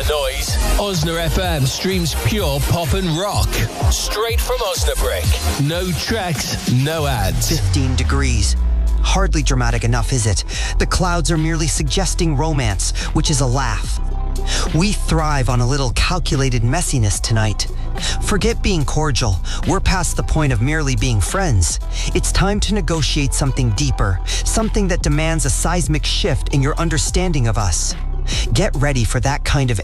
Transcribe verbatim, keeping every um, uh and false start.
the noise. Osna F M streams pure pop and rock. Straight from Osnabrück. No tracks, no ads. fifteen degrees. Hardly dramatic enough, is it? The clouds are merely suggesting romance, which is a laugh. We thrive on a little calculated messiness tonight. Forget being cordial. We're past the point of merely being friends. It's time to negotiate something deeper, something that demands a seismic shift in your understanding of us. Get ready for that kind of